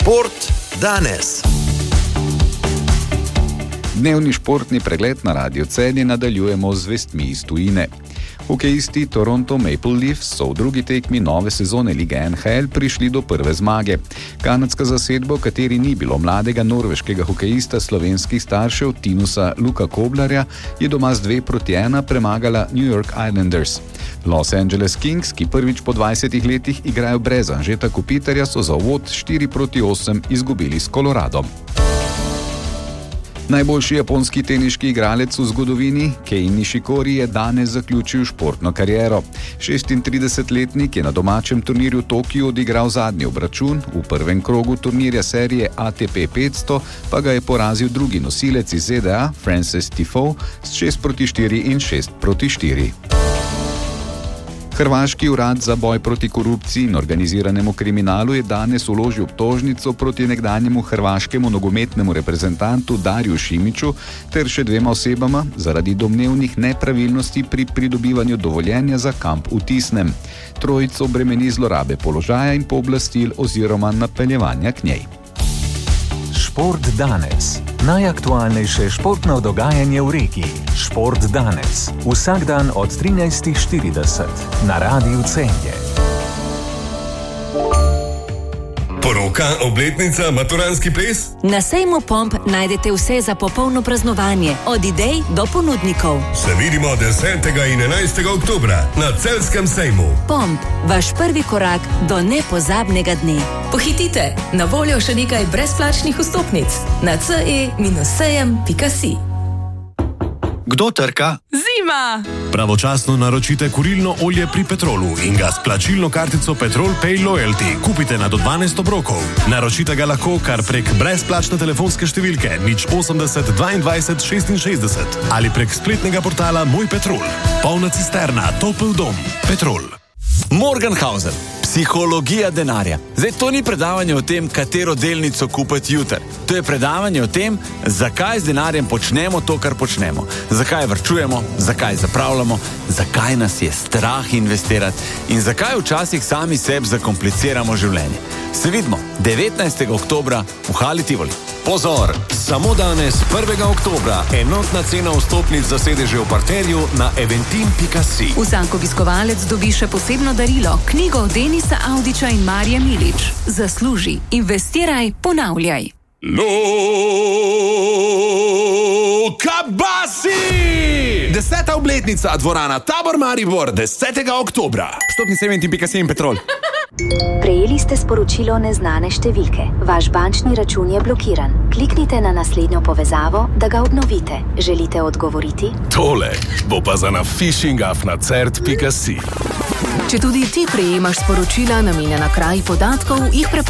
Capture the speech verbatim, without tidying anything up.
Šport danes. Dnevni športni pregled na Radiu Celje nadaljujemo z vestmi iz tujine. Hokejisti Toronto Maple Leafs so v drugi tekmi nove sezone lige N H L prišli do prve zmage. Kanadska zasedba, v kateri ni bilo mladega norveškega hokejista slovenskih staršev Tinusa Luka Koblarja, je doma z dve proti ena premagala New York Islanders. Los Angeles Kings, ki prvič po dvajsetih letih igrajo brez Anžeta Kopitarja, so za uvod štiri proti osem izgubili s Coloradom. Najboljši japonski teniški igralec v zgodovini, Kei Nishikori, je danes zaključil športno kariero. šestintridesetletnik je na domačem turnirju v Tokiu odigral zadnji obračun, v prvem krogu turnirja serije A T P petsto pa ga je porazil drugi nosilec iz Z D A, Frances Tiafoe, s šest proti štiri in šest proti štiri. Hrvaški urad za boj proti korupciji in organiziranemu kriminalu je danes vložil obtožnico proti nekdanjemu hrvaškemu nogometnemu reprezentantu Dariju Šimiću ter še dvema osebama zaradi domnevnih nepravilnosti pri pridobivanju dovoljenja za kamp v Tisnem. Trojico bremeni zlorabe položaja in pooblastil oziroma napeljevanja k njej. Šport danes. Najaktualnejše športno dogajanje v regiji. Šport danes. Vsak dan od trinajstih štirideset na Radiu Celje. Poroka, obletnica, maturanski ples? Na sejmu Pomp najdete vse za popolno praznovanje, od idej do ponudnikov. Se vidimo desetega in enajstega oktobra na Celjskem sejmu. Pomp, vaš prvi korak do nepozabnega dne. Pohitite, na voljo še nekaj brezplačnih vstopnic na c e sejem pika si. Kdo trka? Zima! Pravočasno naročite kurilno olje pri Petrolu in ga s plačilno kartico Petrol Pay Loyalty kupite na do dvanajst obrokov. Naročite ga lahko kar prek brezplačne telefonske številke nič osemdeset dvaindvajset šestinšestdeset ali prek spletnega portala Moj Petrol. Polna cisterna, topel dom. Petrol. Morgenhausen. Psihologija denarja. Zdaj, to ni predavanje o tem, katero delnico kupiti jutri. To je predavanje o tem, zakaj z denarjem počnemo to, kar počnemo. Zakaj varčujemo, zakaj zapravljamo, zakaj nas je strah investirati in zakaj včasih sami sebi zakompliciramo življenje. Se vidimo devetnajstega oktobra v Hali Tivoli. Pozor, samo danes, prvega oktobra, enotna cena vstopnic za sedeže v parterju na eventim pika si. Vsak obiskovalec dobi še posebno darilo, knjigo Denisa Audiča in Marije Milič. Zasluži, investiraj, ponavljaj. Luka Basi! Deseta obletnica dvorana Tabor Maribor, desetega oktobra. Vstopnice eventim pika si in Petrol. Prejeli ste sporočilo neznane številke. Vaš bančni račun je blokiran. Kliknite na naslednjo povezavo, da ga obnovite. Želite odgovoriti? Tole bo pa za na phishing af na cert pika si. Če tudi ti prejemaš sporočila namenjena kraji podatkov, jih prepoznaj.